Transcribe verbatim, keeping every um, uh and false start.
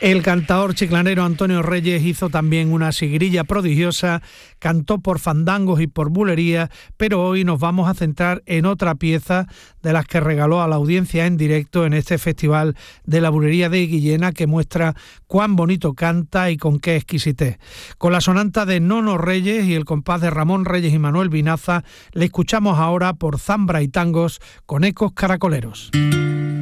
El cantador chiclanero Antonio Reyes hizo también una siguirilla prodigiosa, cantó por fandangos y por bulerías, pero hoy nos vamos a centrar en otra pieza de las que regaló a la audiencia en directo en este Festival de la Bulería de Guillena, que muestra cuán bonito canta y con qué exquisitez. Con la sonanta de Nono Reyes y el compás de Ramón Reyes y Manuel Vinaza, le escuchamos ahora por Zambra y Tangos con ecos caracoleros.